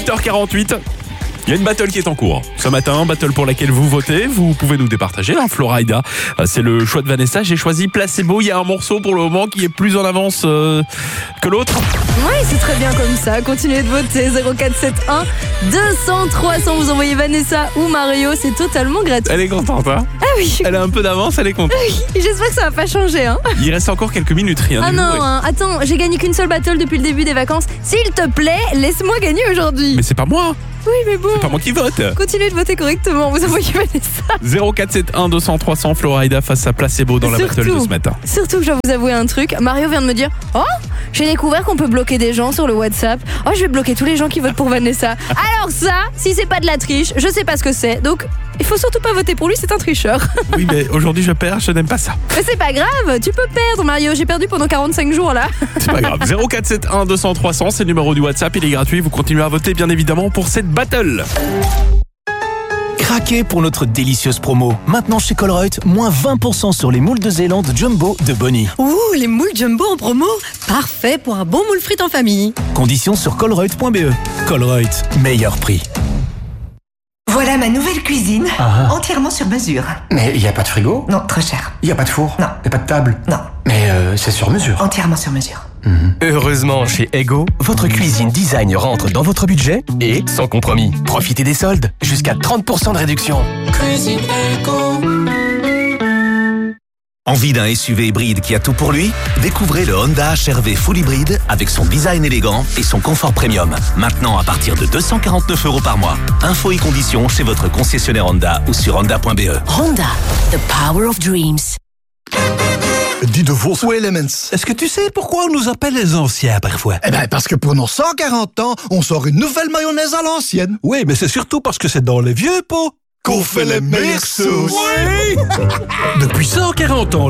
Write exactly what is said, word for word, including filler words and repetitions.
huit heures quarante-huit. Il y a une battle qui est en cours. Ce matin, battle pour laquelle vous votez. Vous pouvez nous départager, hein, Florida. C'est le choix de Vanessa. J'ai choisi Placebo. Il y a un morceau pour le moment qui est plus en avance euh, que l'autre. Oui, c'est très bien comme ça. Continuez de voter. zéro quatre sept un deux cents trois cents. Vous envoyez Vanessa ou Mario. C'est totalement gratuit. Elle est contente, hein? Ah oui. Elle a un peu d'avance, elle est contente. Oui, j'espère que ça va pas changer, hein. Il reste encore quelques minutes, rien. Ah du non, tout, ouais. hein. Attends, j'ai gagné qu'une seule battle depuis le début des vacances. S'il te plaît, laisse-moi gagner aujourd'hui. Mais c'est pas moi. Oui, mais bon. C'est pas moi qui vote. Continuez de voter correctement. Vous envoyez Vanessa. zéro quatre sept un deux cents trois cents. Florida face à Placebo dans la Surtout, battle de ce matin. Surtout que je vais vous avouer un truc. Mario vient de me dire: oh, j'ai découvert qu'on peut bloquer des gens sur le WhatsApp. Oh, je vais bloquer tous les gens qui votent pour Vanessa. Alors ça, si c'est pas de la triche, je sais pas ce que c'est. Donc, il faut surtout pas voter pour lui, c'est un tricheur. Oui, mais aujourd'hui je perds, je n'aime pas ça. Mais c'est pas grave, tu peux perdre, Mario. J'ai perdu pendant quarante-cinq jours là. C'est pas grave. zéro quatre sept un deux cents trois cents, c'est le numéro du WhatsApp, il est gratuit. Vous continuez à voter bien évidemment pour cette battle. Craquez pour notre délicieuse promo. Maintenant chez Colruyt, moins vingt pour cent sur les moules de Zélande Jumbo de Bonnie. Ouh, les moules Jumbo en promo. Parfait pour un bon moule frites en famille. Conditions sur colruyt point b e. Colruyt, meilleur prix. Voilà ma nouvelle cuisine, Ah. entièrement sur mesure. Mais il n'y a pas de frigo? Non, trop cher. Il n'y a pas de four? Non. Il n'y a pas de table? Non, Mais euh, c'est sur mesure. entièrement sur mesure. Heureusement, chez Ego, votre cuisine design rentre dans votre budget et sans compromis. Profitez des soldes, jusqu'à trente pour cent de réduction. Envie d'un S U V hybride qui a tout pour lui? Découvrez le Honda H R V Full Hybride avec son design élégant et son confort premium. Maintenant à partir de deux cent quarante-neuf euros par mois. Infos et conditions chez votre concessionnaire Honda ou sur honda point b e. Honda, the power of dreams. Dis de vos Elements. Est-ce que tu sais pourquoi on nous appelle les anciens parfois? Eh ben, parce que pour nos cent quarante ans, on sort une nouvelle mayonnaise à l'ancienne. Oui, mais c'est surtout parce que c'est dans les vieux pots Qu'on fait les meilleures sauces. Oui. Depuis cent quarante ans,